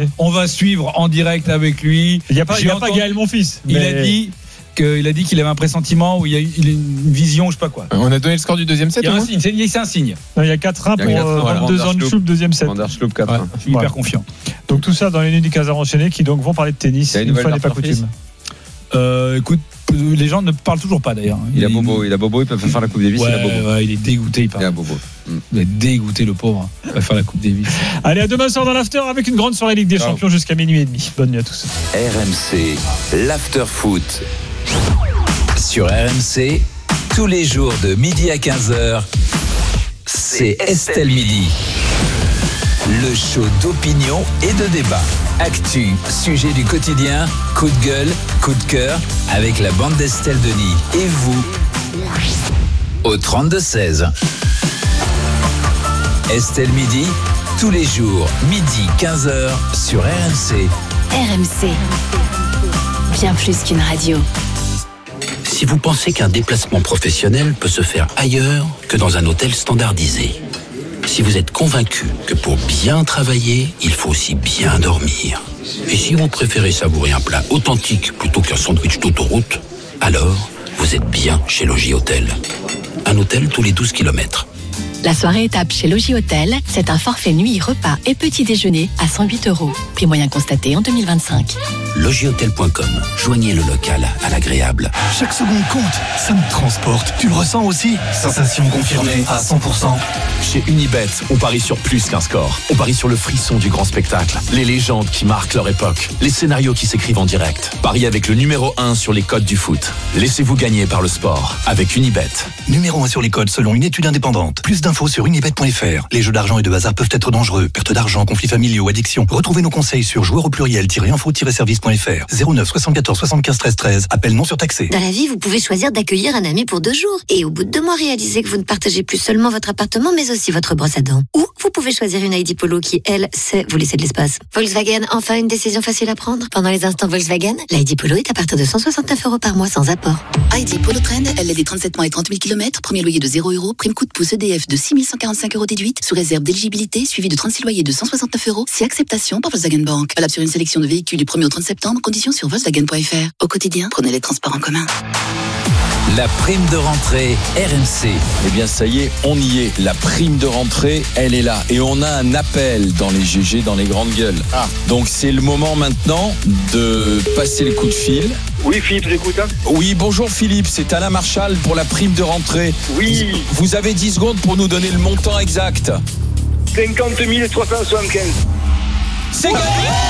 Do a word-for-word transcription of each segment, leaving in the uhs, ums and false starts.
on va suivre en direct avec lui. Il n'y a pas, J'ai il y a entendu, pas Gaël, mon fils. Il mais... a dit qu'il a dit qu'il avait un pressentiment où il y a il a une vision, je sais pas quoi. On a donné le score du deuxième set. Il y a un signe, c'est, c'est un signe. Non, il y a quatre un pour quatre un, voilà. vingt-deux ans de choupe, deuxième set. Vandersloop quatre un. Ouais, je suis hyper Voilà. confiant. Donc tout ça dans les nuits du Casar enchaîné qui donc vont parler de tennis. Il y a une Une fois nouvelle n'est pas d'Arthur Fils. coutume. Euh, écoute, les gens ne parlent toujours pas d'ailleurs. Il a Bobo, il a Bobo, il peut faire la Coupe Davis. Ouais, il a Bobo. ouais, il est dégoûté, il Il parle. a Bobo. Il est dégoûté, le pauvre. Il va faire la Coupe Davis. Allez, à demain soir dans l'after avec une grande soirée Ligue des Ciao. Champions jusqu'à minuit et demi. Bonne nuit à tous. R M C, l'after foot. Sur R M C, tous les jours de midi à quinze heures, c'est Estelle Midi. Le show d'opinion et de débat. Actu, sujet du quotidien, coup de gueule, coup de cœur, avec la bande d'Estelle Denis. Et vous, au trente-deux seize. Estelle Midi, tous les jours, midi quinze heures, sur R M C. R M C, bien plus qu'une radio. Si vous pensez qu'un déplacement professionnel peut se faire ailleurs que dans un hôtel standardisé, si vous êtes convaincu que pour bien travailler, il faut aussi bien dormir, et si vous préférez savourer un plat authentique plutôt qu'un sandwich d'autoroute, alors vous êtes bien chez Logis Hôtel. Un hôtel tous les douze kilomètres. La soirée étape chez Logis Hôtel, c'est un forfait nuit, repas et petit déjeuner à cent huit euros. Prix moyen constaté en deux mille vingt-cinq. logis hôtel point com. Joignez le local à l'agréable. Chaque seconde compte, ça me transporte. Tu le ressens aussi? Sensation confirmée à cent pour cent. Chez Unibet, on parie sur plus qu'un score. On parie sur le frisson du grand spectacle, les légendes qui marquent leur époque, les scénarios qui s'écrivent en direct. Pariez avec le numéro un sur les codes du foot. Laissez-vous gagner par le sport avec Unibet. Numéro un sur les codes selon une étude indépendante. Plus d'infos sur unibet point f r. Les jeux d'argent et de hasard peuvent être dangereux. Perte d'argent, conflits familiaux, addiction. Retrouvez nos conseils sur joueurs au pluriel-info-service point f r. zéro neuf soixante-quatorze soixante-quinze treize treize. Appel non surtaxé. Dans la vie, vous pouvez choisir d'accueillir un ami pour deux jours. Et au bout de deux mois, réaliser que vous ne partagez plus seulement votre appartement, mais aussi votre brosse à dents. Ou vous pouvez choisir une I D Polo qui, elle, sait vous laisser de l'espace. Volkswagen, enfin une décision facile à prendre. Pendant les instants Volkswagen, l'I D Polo est à partir de cent soixante-neuf euros par mois sans apport. I D Polo Trend, L L D trente-sept mois et trente mille kilomètres, premier loyer de zéro euros, prime coup de pouce E D F de six mille cent quarante-cinq euros déduite, sous réserve d'éligibilité, suivi de trente-six loyers de cent soixante-neuf euros, si acceptation par Volkswagen Bank. Valable sur une sélection de véhicules du premier au trente septembre, conditions sur volkswagen point f r. Au quotidien, prenez les transports en commun. La prime de rentrée R M C. Eh bien ça y est, on y est. La prime de rentrée, elle est là. Et on a un appel dans les G G, dans les grandes gueules. Ah. Donc c'est le moment maintenant de passer le coup de fil. Oui, Philippe, j'écoute. Hein. Oui, bonjour Philippe, c'est Alain Marchal pour la prime de rentrée. Oui. Vous avez dix secondes pour nous donner le montant exact. cinquante mille trois cent soixante-quinze. C'est gagné.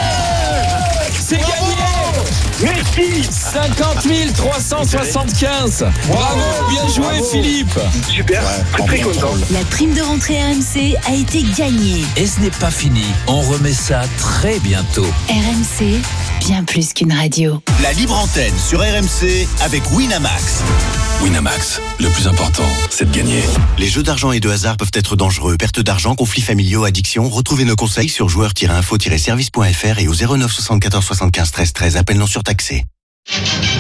C'est gagné. Merci. cinquante mille trois cent soixante-quinze. Bravo, bien joué Bravo. Philippe. Super, très très content. La prime de rentrée R M C a été gagnée. Et ce n'est pas fini, on remet ça très bientôt. R M C, bien plus qu'une radio. La libre antenne sur R M C avec Winamax. Winamax, le plus important, c'est de gagner. Les jeux d'argent et de hasard peuvent être dangereux. Perte d'argent, conflits familiaux, addiction. Retrouvez nos conseils sur joueurs-info-service point f r et au zéro neuf soixante-quatorze soixante-quinze treize treize. Appel non surtaxé.